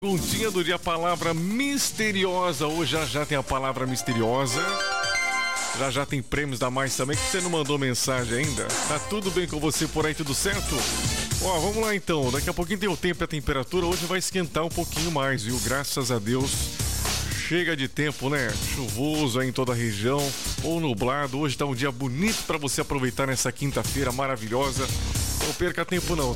Perguntinha do dia, palavra misteriosa. Hoje já tem a palavra misteriosa. Já tem prêmios da Mais também, que você não mandou mensagem ainda. Tá tudo bem com você por aí, tudo certo? Ó, vamos lá então. Daqui a pouquinho tem o tempo e a temperatura. Hoje vai esquentar um pouquinho mais, viu? Graças a Deus. Chega de tempo, né? Chuvoso aí em toda a região ou nublado. Hoje tá um dia bonito para você aproveitar nessa quinta-feira maravilhosa. Não perca tempo não,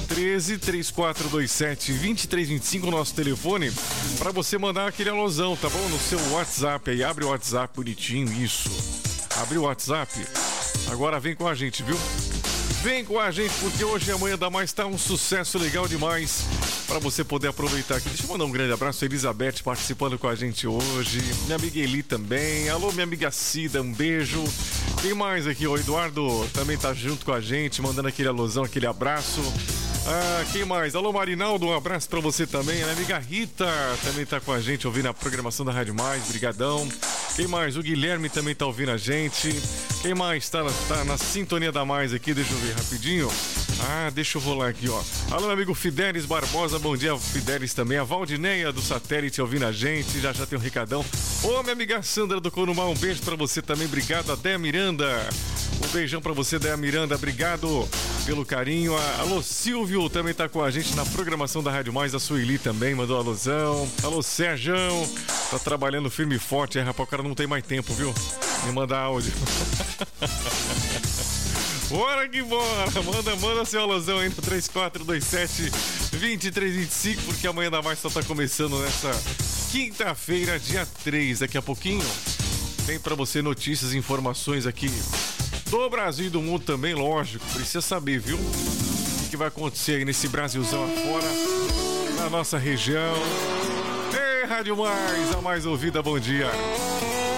13-3427-2325, nosso telefone, para você mandar aquele alusão, tá bom? No seu WhatsApp aí, abre o WhatsApp bonitinho, isso. Abre o WhatsApp, agora vem com a gente, viu? Vem com a gente, porque hoje e amanhã dá mais, tá um sucesso legal demais para você poder aproveitar aqui. Deixa eu mandar um grande abraço, a Elizabeth participando com a gente hoje, minha amiga Eli também, alô minha amiga Cida, um beijo. Quem mais aqui? O Eduardo também tá junto com a gente, mandando aquele alusão, aquele abraço. Quem mais? Alô Marinaldo, um abraço pra você também. A minha amiga Rita também tá com a gente, ouvindo a programação da Rádio Mais, brigadão. Quem mais? O Guilherme também tá ouvindo a gente. Quem mais tá na sintonia da Mais aqui? Deixa eu ver rapidinho. Deixa eu rolar aqui, ó. Alô, meu amigo Fidelis Barbosa, bom dia, Fidelis também. A Valdineia do Satélite ouvindo a gente, já tem um recadão. Ô, minha amiga Sandra do Conumá, um beijo pra você também, obrigado. A Déia Miranda, um beijão pra você, Déia Miranda, obrigado pelo carinho. Alô, Silvio também tá com a gente na programação da Rádio Mais, a Sueli também mandou alusão. Alô, Sérgio, tá trabalhando firme e forte, rapaz, o cara não tem mais tempo, viu? Me manda áudio. Bora que bora! Manda seu alusão aí no 3427-2325, porque amanhã da Mais só tá começando nessa quinta-feira, dia 3. Daqui a pouquinho tem pra você notícias e informações aqui do Brasil e do mundo também, lógico. Precisa saber, viu? O que vai acontecer aí nesse Brasilzão afora, na nossa região. Ei, Rádio Mais, a mais ouvida, bom dia!